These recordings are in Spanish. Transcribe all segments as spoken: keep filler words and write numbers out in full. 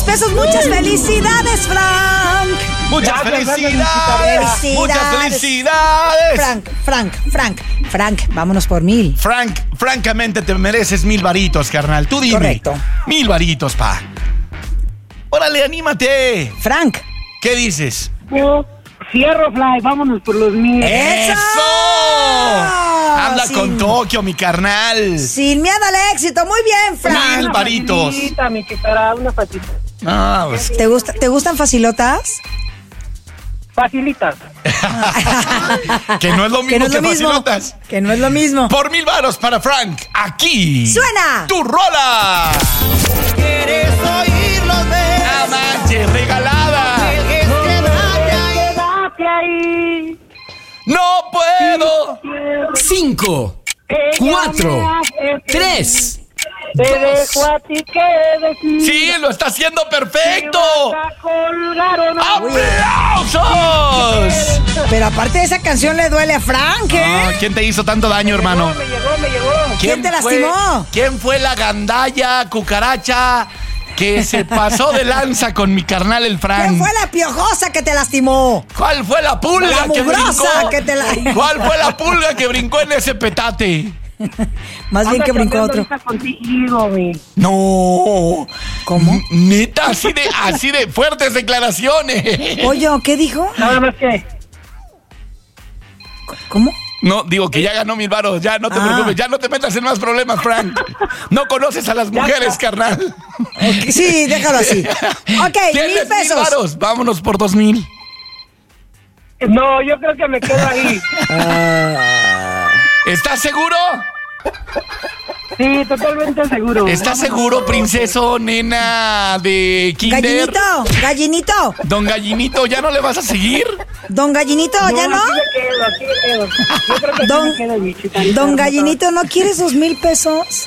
quinientos pesos. Muchas felicidades, Frank. Muchas Gracias, felicidades. felicidades. Muchas felicidades. Frank, Frank, Frank, Frank, vámonos por mil. Frank, francamente te mereces mil varitos, carnal. Tú dime. Correcto. Mil varitos, pa. Órale, anímate. Frank. ¿Qué dices? Yo cierro, Fly, vámonos por los mil. ¡Eso! Anda Sin- con Tokio, mi carnal. Sin miedo al éxito. Muy bien, Frank. Mil varitos. Facilita, mi Chitara, una facilita. Ah, pues, ¿Te, gusta, ¿Te gustan facilotas? Facilitas. que no es lo mismo Que no es que lo mismo. facilotas. Que no es lo mismo. Por mil varos para Frank, aquí. ¡Suena! ¡Tu rola! ¿Quieres oírlo de ¡Ah, manches, regalada! Quédate ahí. ¡No puedo! cinco, Ella cuatro, me hace tres. Te dejo a ti que decir. ¡Sí, lo está haciendo perfecto! Si vas a colgar o no. ¡Aplausos! Pero aparte de esa canción le duele a Frank, ¿eh? Ah, ¿quién te hizo tanto daño, hermano? Me llegó, me llegó. ¿Quién te fue- lastimó? ¿Quién fue la gandalla, cucaracha, que se pasó de lanza con mi carnal el Frank? ¿Quién fue la piojosa que te lastimó? ¿Cuál fue la pulga La que mugrosa brincó? que te la- ¿Cuál fue la pulga que brincó en ese petate? Más bien Anda que brincó cambiando otro. ahorita contigo, mi. No. ¿Cómo? N- Neta, así de, así de fuertes declaraciones. Oye, ¿qué dijo? Nada más que. ¿Cómo? No, digo que ya ganó mil varos, ya no te Ah. preocupes, ya no te metas en más problemas, Frank. No conoces a las mujeres, carnal. Ok, sí, déjalo así. Ok, Tienes mil pesos. varos, vámonos por dos mil. No, yo creo que me quedo ahí. ¿Estás seguro? Sí, totalmente seguro. ¿Estás seguro, princeso, nena de kinder? Gallinito, gallinito. Don Gallinito, ¿ya no le vas a seguir? Don Gallinito, ¿ya no? Aquí me quedo, aquí me quedo. Yo creo que Don- aquí me quedo, mi Chitarita. Don Gallinito, ¿no quieres sus mil pesos?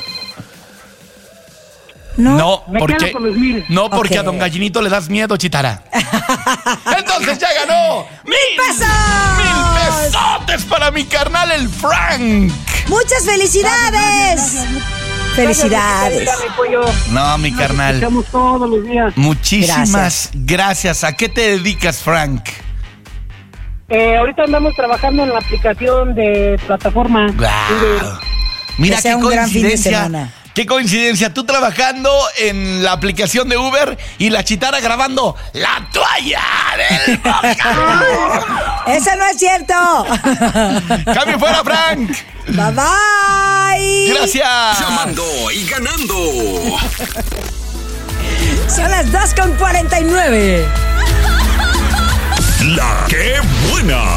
No. No, Me porque quedo con los mil. no porque Ok. a Don Gallinito le das miedo, Chitara. Entonces ya ganó mil pesos! mil pesotes para mi carnal el Frank. ¡Muchas felicidades! Felicidades. Gracias, mi pollo. No, mi Nos carnal. escuchamos todos los días. Muchísimas Gracias. gracias. ¿A qué te dedicas, Frank? Eh, ahorita andamos trabajando en la aplicación de plataforma. Guau. Mira Que sea qué un gran fin de coincidencia. semana. Qué coincidencia. Tú trabajando en la aplicación de Uber y la Chitara grabando la toalla del boca. ¡Eso no es cierto! Cambio fuera, Frank. Bye bye. Gracias. Llamando y ganando. Son las dos con cuarenta y nueve. La que buena.